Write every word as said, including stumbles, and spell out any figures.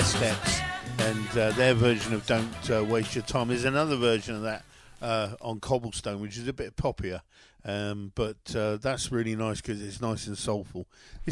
Steps, and uh, their version of Don't uh, Waste Your Time. There's another version of that uh, on Cobblestone, which is a bit poppier, um, but uh, that's really nice because it's nice and soulful. This